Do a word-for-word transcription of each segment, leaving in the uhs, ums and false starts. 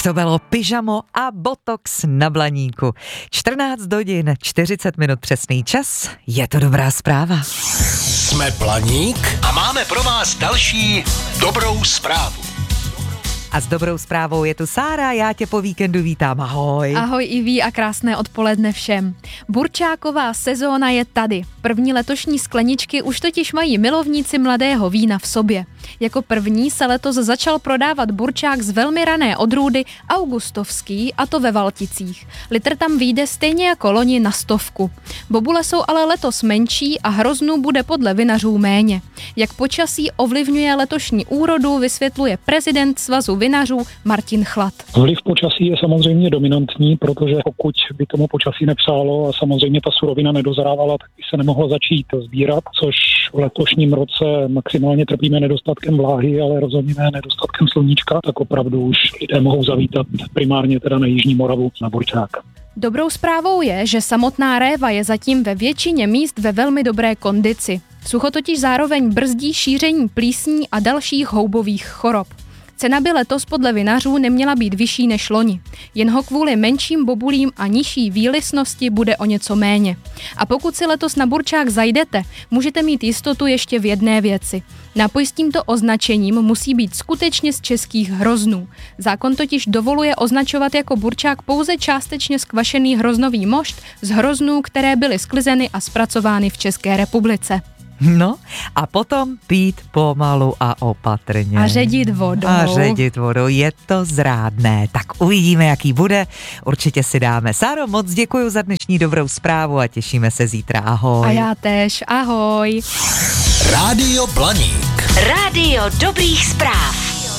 Tak to bylo pyžamo a botox na Blaníku. čtrnáct hodin, čtyřicet minut přesný čas. Je to dobrá zpráva. Jsme Blaník a máme pro vás další dobrou zprávu. A s dobrou zprávou je tu Sára, já tě po víkendu vítám, ahoj. Ahoj i ví a krásné odpoledne všem. Burčáková sezóna je tady. První letošní skleničky už totiž mají milovníci mladého vína v sobě. Jako první se letos začal prodávat burčák z velmi rané odrůdy Augustovský, a to ve Valticích. Litr tam vyjde stejně jako loni na stovku. Bobule jsou ale letos menší a hroznů bude podle vinařů méně. Jak počasí ovlivňuje letošní úrodu, vysvětluje prezident Svazu vinařů Martin Chlad. Vliv počasí je samozřejmě dominantní, protože pokud by tomu počasí nepřálo a samozřejmě ta surovina nedozrávala, tak by se nemohlo začít sbírat, což v letošním roce maximálně trpíme nedostatkem vláhy, ale rozhodně ne nedostatkem sluníčka, tak opravdu už lidé mohou zavítat primárně teda na Jižní Moravu na burčák. Dobrou zprávou je, že samotná réva je zatím ve většině míst ve velmi dobré kondici. Sucho totiž zároveň brzdí šíření plísní a dalších houbových chorob. Cena by letos podle vinařů neměla být vyšší než loni. Jen ho kvůli menším bobulím a nižší výlisnosti bude o něco méně. A pokud si letos na burčák zajdete, můžete mít jistotu ještě v jedné věci. Nápoj s tímto označením musí být skutečně z českých hroznů. Zákon totiž dovoluje označovat jako burčák pouze částečně skvašený hroznový mošt z hroznů, které byly sklizeny a zpracovány v České republice. No a potom pít pomalu a opatrně. A ředit vodou. A ředit vodou, je to zrádné. Tak uvidíme, jaký bude. Určitě si dáme. Sáro, moc děkuji za dnešní dobrou zprávu a těšíme se zítra. Ahoj. A já též. Ahoj. Rádio Blaník. Rádio dobrých zpráv.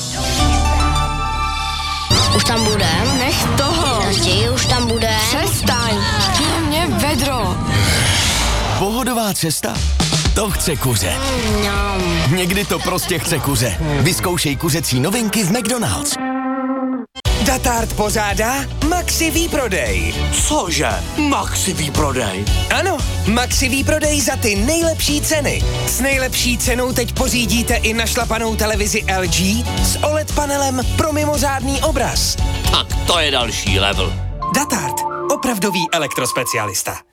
Už tam budem? Nech toho. Raději už tam budem. Přestaň. Chtěl mě vedro. Pohodová cesta? To chce kuře. Mm, Někdy to prostě chce kuře. Vyzkoušej kuřecí novinky v McDonald's. Datart pořádá Maxi výprodej. Cože? Maxi výprodej. Ano, Maxi výprodej za ty nejlepší ceny. S nejlepší cenou teď pořídíte i našlapanou televizi L G s O L E D panelem pro mimořádný obraz. Tak to je další level. Datart, opravdový elektrospecialista.